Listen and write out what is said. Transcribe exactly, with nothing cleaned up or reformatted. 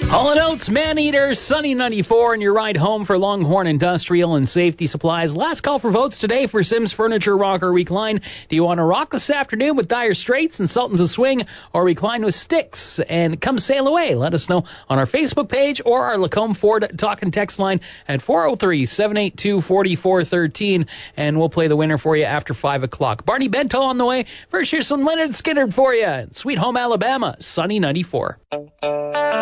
Hall and Oates, Man-Eater, Sunny ninety-four, and your ride home for Longhorn Industrial and Safety Supplies. Last call for votes today for Sims Furniture Rock or Recline. Do you want to rock this afternoon with Dire Straits and Sultans of Swing, or recline with Styx and come sail away? Let us know on our Facebook page or our Lacombe Ford talk and text line at four oh three, seven eight two, four four one three, and we'll play the winner for you after five o'clock. Barney Bento on the way. First, here's some Leonard Skinner for you. Sweet Home Alabama, Sunny ninety-four.